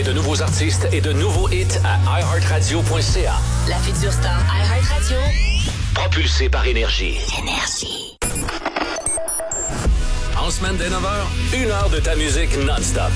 de nouveaux artistes et de nouveaux hits à iHeartRadio.ca. La future star iHeartRadio. Propulsée par Énergie. Énergie. En semaine dès 9h, 1 heure de ta musique non-stop.